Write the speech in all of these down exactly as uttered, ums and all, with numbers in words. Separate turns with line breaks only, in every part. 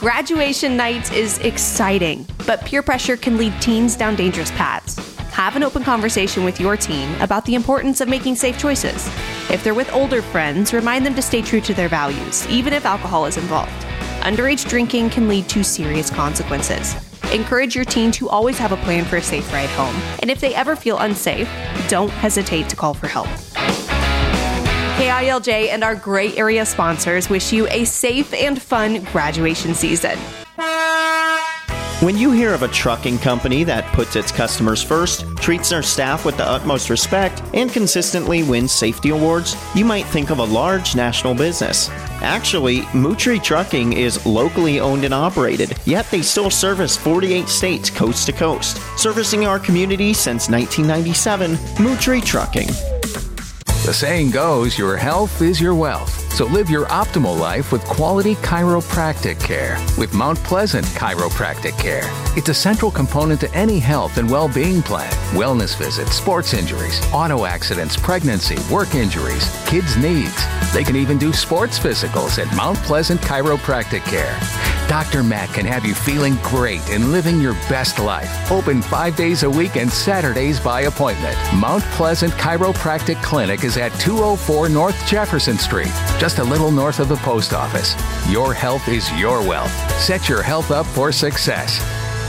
Graduation night is exciting, but peer pressure can lead teens down dangerous paths. Have an open conversation with your teen about the importance of making safe choices. If they're with older friends, remind them to stay true to their values, even if alcohol is involved. Underage drinking can lead to serious consequences. Encourage your teen to always have a plan for a safe ride home, and if they ever feel unsafe, don't hesitate to call for help. K I L J and our Gray Area sponsors wish you a safe and fun graduation season.
When you hear of a trucking company that puts its customers first, treats their staff with the utmost respect, and consistently wins safety awards, you might think of a large national business. Actually, Mootry Trucking is locally owned and operated, yet they still service forty-eight states coast to coast. Servicing our community since nineteen ninety-seven, Mootry Trucking.
The saying goes, your health is your wealth. So live your optimal life with quality chiropractic care with Mount Pleasant Chiropractic Care. It's a central component to any health and well-being plan. Wellness visits, sports injuries, auto accidents, pregnancy, work injuries, kids' needs. They can even do sports physicals at Mount Pleasant Chiropractic Care. Doctor Matt can have you feeling great and living your best life. Open five days a week and Saturdays by appointment. Mount Pleasant Chiropractic Clinic is at two oh four North Jefferson Street, just a little north of the post office. Your health is your wealth. Set your health up for success.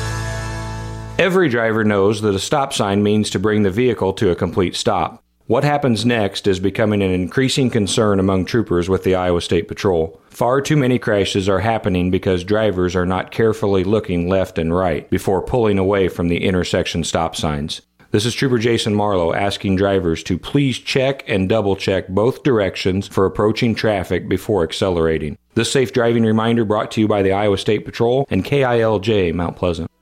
Every driver knows that a stop sign means to bring the vehicle to a complete stop. What happens next is becoming an increasing concern among troopers with the Iowa State Patrol. Far too many crashes are happening because drivers are not carefully looking left and right before pulling away from the intersection stop signs. This is Trooper Jason Marlowe asking drivers to please check and double check both directions for approaching traffic before accelerating. This safe driving reminder brought to you by the Iowa State Patrol and K I L J Mount Pleasant.